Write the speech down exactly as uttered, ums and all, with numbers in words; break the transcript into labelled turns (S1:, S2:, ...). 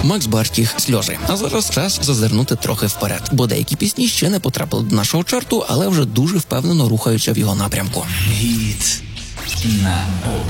S1: Макс Барських «Сльози». А зараз час зазирнути трохи вперед, бо деякі пісні ще не потрапили до нашого чарту, але вже дуже впевнено рухаються в його напрямку.
S2: Гіт на